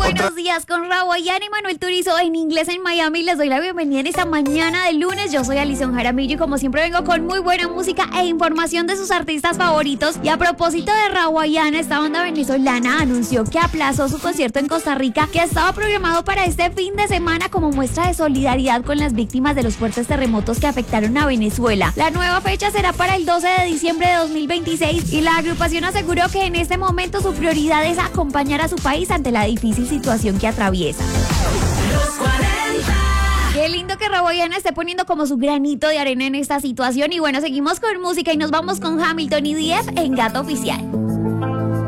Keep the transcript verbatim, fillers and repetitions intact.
Buenos días con Rawayana y Manuel Turizo en inglés en Miami. Les doy la bienvenida en esta mañana de lunes. Yo soy Alison Jaramillo y como siempre vengo con muy buena música e información de sus artistas favoritos. Y a propósito de Rawayana, esta banda venezolana anunció que aplazó su concierto en Costa Rica, que estaba programado para este fin de semana como muestra de solidaridad con las víctimas de los fuertes terremotos que afectaron a Venezuela. La nueva fecha será para el doce de diciembre de dos mil veintiséis y la agrupación aseguró que en este momento su prioridad es acompañar a su país ante la difícil situación que atraviesa. Los cuarenta. Qué lindo que Rawayana esté poniendo como su granito de arena en esta situación. Y bueno, seguimos con música y nos vamos con Hamilton y D F en Gato Oficial.